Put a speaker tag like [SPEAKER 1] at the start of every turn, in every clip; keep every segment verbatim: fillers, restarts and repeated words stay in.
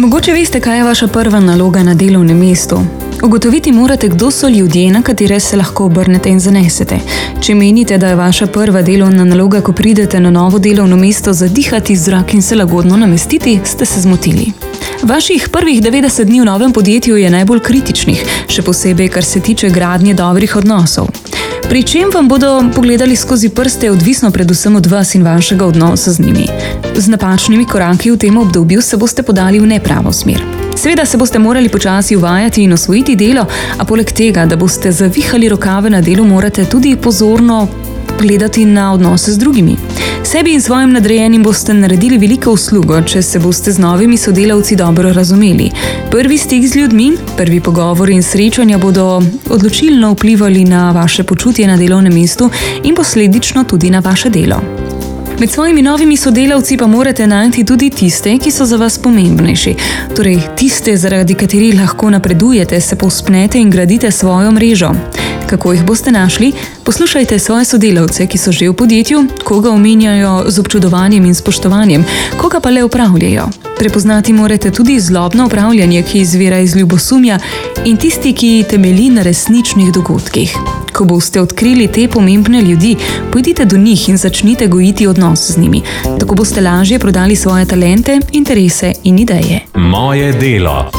[SPEAKER 1] Mogoče veste, kaj je vaša prva naloga na delovnem mestu. Ugotoviti morate, kdo so ljudje, na katere se lahko obrnete in zanesete. Če menite, da je vaša prva delovna naloga, ko pridete na novo delovno mesto, zadihati zrak in se lagodno namestiti, ste se zmotili. Vaših prvih devetdeset dni v novem podjetju je najbolj kritičnih, še posebej, kar se tiče gradnje dobrih odnosov. Pri čem vam bodo pogledali skozi prste, odvisno predvsem od vas in vašega odnosa z njimi. Z napačnimi koraki v tem obdobju se boste podali v nepravo smer. Seveda se boste morali počasi uvajati in osvojiti delo, a poleg tega, da boste zavihali rokave na delu, morate tudi pozorno gledati na odnose z drugimi. Sebi in svojim nadrejenim boste naredili veliko uslugo, če se boste z novimi sodelavci dobro razumeli. Prvi stik z ljudmi, prvi pogovor in srečanja bodo odločilno vplivali na vaše počutje na delovnem mestu in posledično tudi na vaše delo. Med svojimi novimi sodelavci pa morate najti tudi tiste, ki so za vas pomembnejši. Torej, tiste, zaradi katerih lahko napredujete, se povzpnete in gradite svojo mrežo. Kako jih boste našli? Poslušajte svoje sodelavce, ki so že v podjetju, koga omenjajo z občudovanjem in spoštovanjem, koga pa le upravljajo. Prepoznati morate tudi zlobno upravljanje, ki izvira iz ljubosumja, in tisti, ki temelji na resničnih dogodkih. Ko boste odkrili te pomembne ljudi, pojdite do njih in začnite gojiti odnos z njimi. Tako boste lažje prodali svoje talente, interese in ideje.
[SPEAKER 2] Moje delo.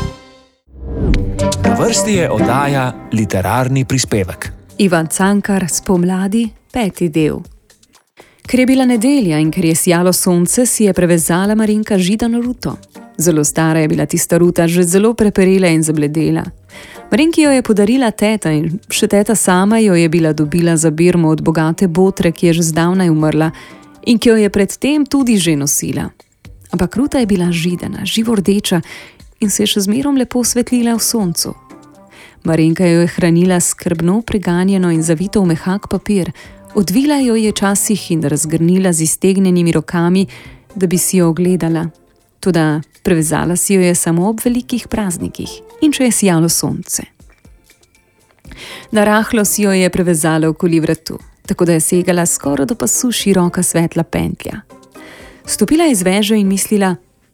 [SPEAKER 2] Na vrsti je oddaja Literarni prispevek.
[SPEAKER 3] Ivan Cankar, Spomladi, peti del. Ker je bila nedelja in ker je sijalo sonce, si je prevezala Marinka židano ruto. Zelo stara je bila tista ruta, že zelo preperela in zabledela. Marinki jo je podarila teta in še teta sama jo je bila dobila za birmo od bogate botre, ki je že zdavnaj umrla in ki jo je predtem tudi že nosila. Ampak ruta je bila židana, živordeča in se je še zmerom lepo svetlila v soncu. Marinka jo je hranila skrbno preganjeno in zavito v mehak papir, odvila jo je časih in razgrnila z iztegnjenimi rokami, da bi si jo ogledala. Toda prevezala si jo je samo ob velikih praznikih in če je sijalo sonce. Narahlo si jo je prevezala okoli vratu, tako da je segala skoraj do pasu široka svetla pentlja. Stopila je iz veže in mislila,